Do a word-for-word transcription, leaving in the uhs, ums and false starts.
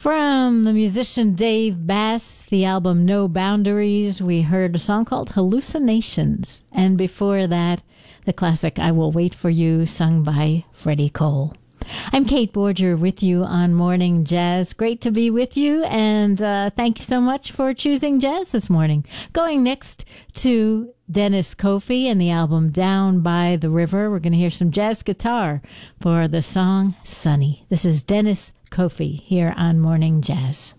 From the musician Dave Bass, the album No Boundaries, we heard a song called Hallucinations. And before that, the classic I Will Wait For You, sung by Freddie Cole. I'm Kate Borger with you on Morning Jazz. Great to be with you, and uh, thank you so much for choosing jazz this morning. Going next to Dennis Kofi and the album Down by the River. We're going to hear some jazz guitar for the song Sunny. This is Dennis Kofi here on Morning Jazz.